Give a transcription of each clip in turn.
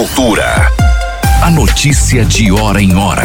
Cultura. A notícia de hora em hora.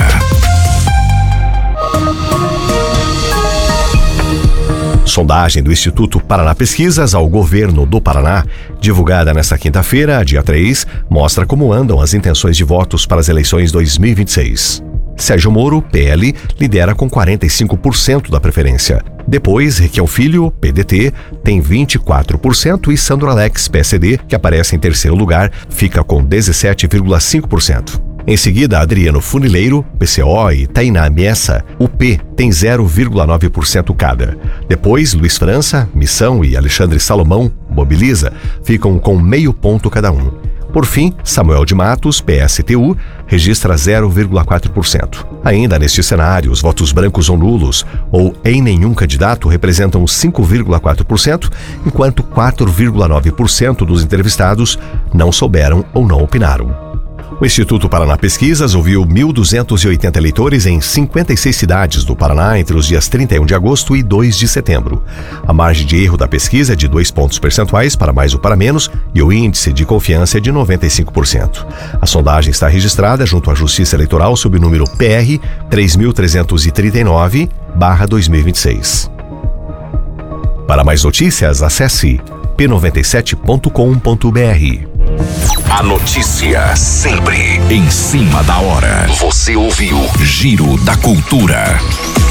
Sondagem do Instituto Paraná Pesquisas ao governo do Paraná, divulgada nesta quinta-feira, dia 3, mostra como andam as intenções de votos para as eleições 2026. Sérgio Moro, PL, lidera com 45% da preferência. Depois, Requião Filho, PDT, tem 24% e Sandro Alex, PSD, que aparece em terceiro lugar, fica com 17,5%. Em seguida, Adriano Funileiro, PCO e Tainá Miessa, UP, tem 0,9% cada. Depois, Luiz França, Missão e Alexandre Salomão, Mobiliza, ficam com meio ponto cada um. Por fim, Samuel de Matos, PSTU, registra 0,4%. Ainda neste cenário, os votos brancos ou nulos, ou em nenhum candidato, representam 5,4%, enquanto 4,9% dos entrevistados não souberam ou não opinaram. O Instituto Paraná Pesquisas ouviu 1.280 eleitores em 56 cidades do Paraná entre os dias 31 de agosto e 2 de setembro. A margem de erro da pesquisa é de 2 pontos percentuais para mais ou para menos e o índice de confiança é de 95%. A sondagem está registrada junto à Justiça Eleitoral sob o número PR 3339/2026. Para mais notícias, acesse p97.com.br. A notícia sempre em cima da hora. Você ouviu Giro da Cultura.